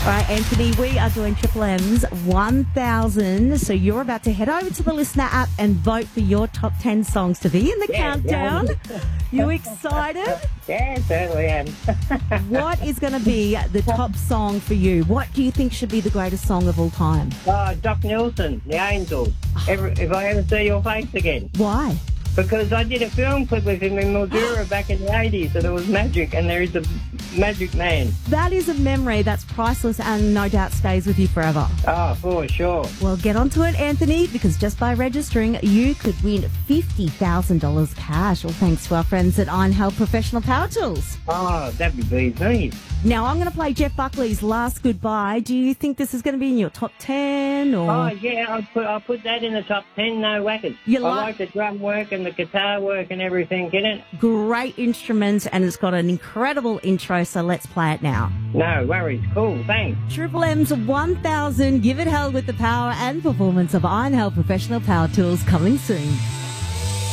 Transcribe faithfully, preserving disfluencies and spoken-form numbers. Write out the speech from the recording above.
All right, Anthony, we are doing Triple M's one thousand. So you're about to head over to the Listener app and vote for your top ten songs to be in the Yeah, countdown. yeah. You excited? Yeah, certainly am. What is going to be the top song for you? What do you think should be the greatest song of all time? Oh, Doc Nilsson, The Angels. Ever, if I ever see your face again. Why? Because I did a film clip with him in Mildura back in the eighties, and it was magic, and there is a magic man. That is a memory that's priceless and no doubt stays with you forever. Oh, for sure. Well, get onto it, Anthony, because just by registering, you could win fifty thousand dollars cash, all thanks to our friends at Iron Health Professional Power Tools. Oh, that'd be me. Now, I'm going to play Jeff Buckley's Last Goodbye. Do you think this is going to be in your top ten? Or? Oh, yeah, I'll put, I'll put that in the top ten, no whackers. You I like- like the drum work and the guitar work and everything in it. Great instruments, and it's got an incredible intro, so let's play it now. No worries. Cool, thanks. Triple M's one thousand. Give it hell with the power and performance of Iron Health Professional Power Tools coming soon.